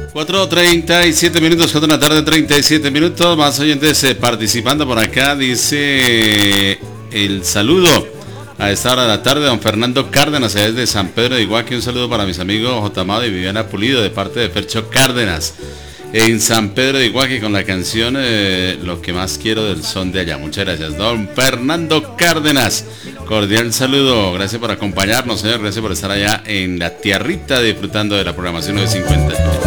4:37 minutos, 4 de la tarde, 37 minutos. Más oyentes participando por acá. Dice el saludo a esta hora de la tarde, don Fernando Cárdenas, desde San Pedro de Iguaque. Un saludo para mis amigos J. Amado y Viviana Pulido, de parte de Fercho Cárdenas, en San Pedro de Iguaque, con la canción Lo que más quiero del son de allá. Muchas gracias, don Fernando Cárdenas. Cordial saludo, gracias por acompañarnos, señor. Gracias por estar allá en la tierrita disfrutando de la programación 950.